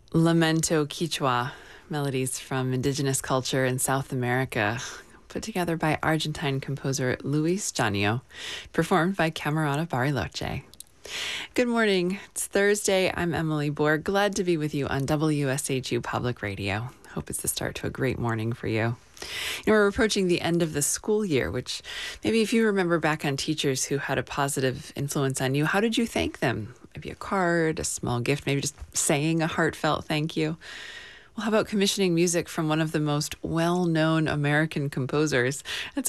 Lamento Quichua, melodies from indigenous culture in South America, put together by Argentine composer Luis Janio, performed by Camerata Bariloche. Good morning. It's Thursday. I'm Emily Borg. Glad to be with you on WSHU Public Radio. Hope it's the start to a great morning for you. We're approaching the end of the school year, which maybe if you remember back on teachers who had a positive influence on you, how did you thank them? Maybe a card, a small gift, maybe just saying a heartfelt thank you. Well, how about commissioning music from one of the most well-known American composers? That's